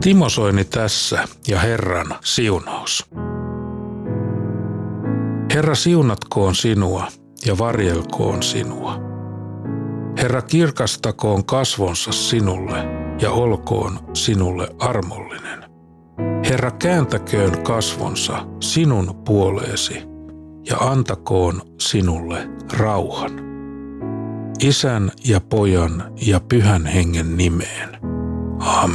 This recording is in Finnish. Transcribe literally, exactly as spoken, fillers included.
Timo Soini tässä ja Herran siunaus. Herra siunatkoon sinua ja varjelkoon sinua. Herra kirkastakoon kasvonsa sinulle ja olkoon sinulle armollinen. Herra kääntäköön kasvonsa sinun puoleesi ja antakoon sinulle rauhan. Isän ja Pojan ja Pyhän Hengen nimeen. Amen.